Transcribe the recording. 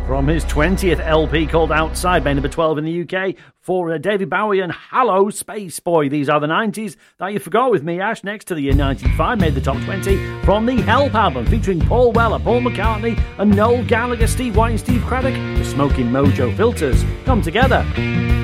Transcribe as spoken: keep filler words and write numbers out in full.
From his twentieth L P called Outside, made number twelve in the U K for uh, David Bowie and Hello Space Boy. These are the nineties that you forgot with me, Ash. Next to the year ninety-five, made the top twenty from the Help album, featuring Paul Weller, Paul McCartney and Noel Gallagher, Steve White and Steve Craddock. The Smoking Mojo Filters come together.